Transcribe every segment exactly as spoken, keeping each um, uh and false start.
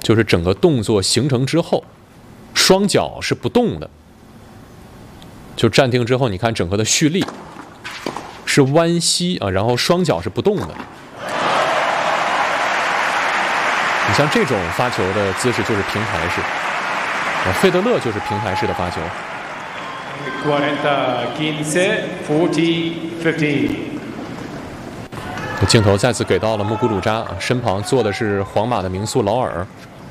就是整个动作形成之后，双脚是不动的，就站定之后，你看整个的蓄力是弯膝啊，然后双脚是不动的。你像这种发球的姿势就是平台式，啊，费德勒就是平台式的发球。镜头再次给到了穆古鲁扎，身旁坐的是皇马的名宿劳尔。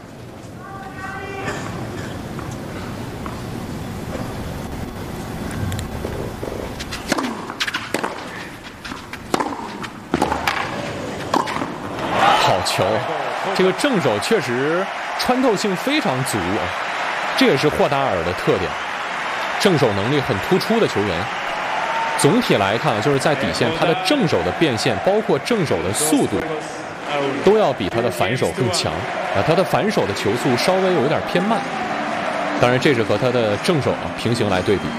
好球，这个正手确实穿透性非常足，这也是霍达尔的特点，正手能力很突出的球员。总体来看，就是在底线，他的正手的变现，包括正手的速度，都要比他的反手更强啊。他的反手的球速稍微有点偏慢，当然这是和他的正手啊平行来对比。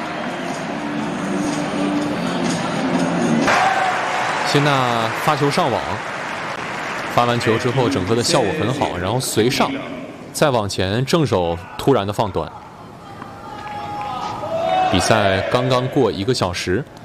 辛纳发球上网，发完球之后，整个的效果很好，然后随上，再往前，正手突然的放短。比赛刚刚过一个小时。